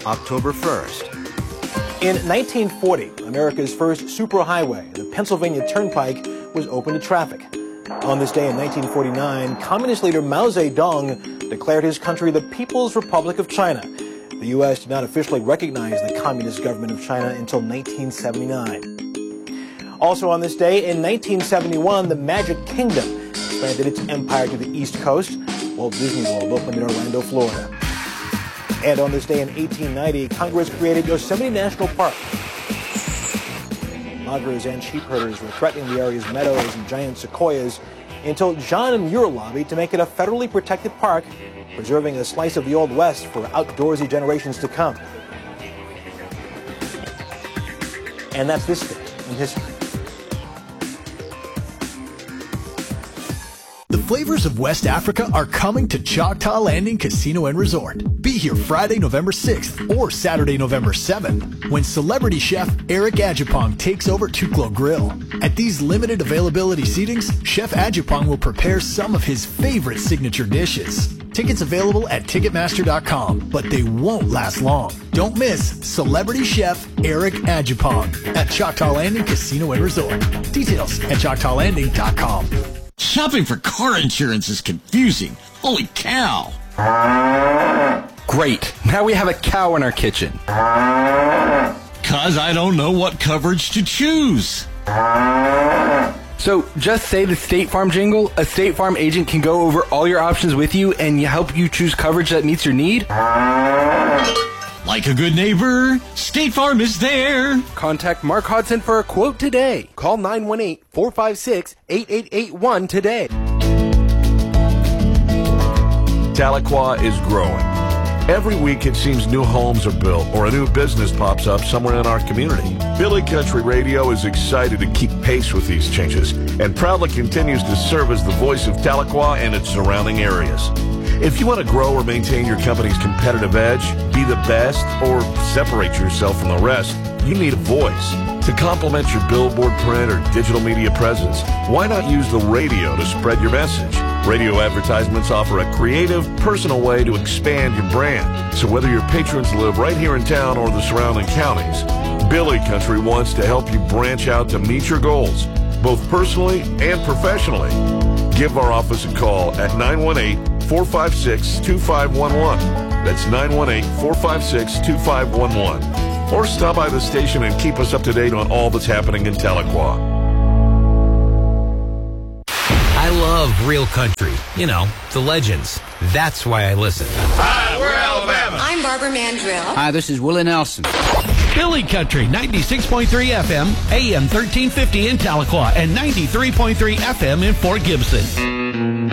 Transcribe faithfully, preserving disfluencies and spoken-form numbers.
October first. In nineteen forty, America's first superhighway, the Pennsylvania Turnpike, was open to traffic. On this day in nineteen forty-nine, Communist leader Mao Zedong declared his country the People's Republic of China. The U S did not officially recognize the Communist government of China until nineteen seventy-nine. Also on this day in nineteen seventy-one, the Magic Kingdom expanded its empire to the East Coast. Walt Disney World opened in Orlando, Florida. And on this day in eighteen ninety, Congress created Yosemite National Park. Loggers and sheep herders were threatening the area's meadows and giant sequoias until John Muir lobbied to make it a federally protected park, preserving a slice of the Old West for outdoorsy generations to come. And that's this day in history. The flavors of West Africa are coming to Choctaw Landing Casino and Resort. Be here Friday, November sixth or Saturday, November seventh when celebrity chef Eric Adjepong takes over Tuklo Grill. At these limited availability seatings, Chef Adjepong will prepare some of his favorite signature dishes. Tickets available at Ticketmaster dot com, but they won't last long. Don't miss Celebrity Chef Eric Adjepong at Choctaw Landing Casino and Resort. Details at Choctaw Landing dot com. Shopping for car insurance is confusing. Holy cow. Great. Now we have a cow in our kitchen. Cause I don't know what coverage to choose. So just say the State Farm jingle. A State Farm agent can go over all your options with you and help you choose coverage that meets your need. Like a good neighbor, State Farm is there. Contact Mark Hodson for a quote today. Call nine one eight, four five six, eight eight eight one today. Tahlequah is growing. Every week it seems new homes are built or a new business pops up somewhere in our community. Billy Country Radio is excited to keep pace with these changes and proudly continues to serve as the voice of Tahlequah and its surrounding areas. If you want to grow or maintain your company's competitive edge, be the best, or separate yourself from the rest, you need a voice. To complement your billboard print or digital media presence, why not use the radio to spread your message? Radio advertisements offer a creative, personal way to expand your brand. So whether your patrons live right here in town or the surrounding counties, Billy Country wants to help you branch out to meet your goals, both personally and professionally. Give our office a call at nine one eight, four five six, two five one one. That's nine one eight, four five six, two five one one. Or stop by the station and keep us up to date on all that's happening in Tahlequah. I love real country. You know, the legends. That's why I listen. Hi, we're Alabama. I'm Barbara Mandrill. Hi, this is Willie Nelson. Billy Country, ninety-six point three F M, A M thirteen fifty in Tahlequah, and ninety-three point three F M in Fort Gibson.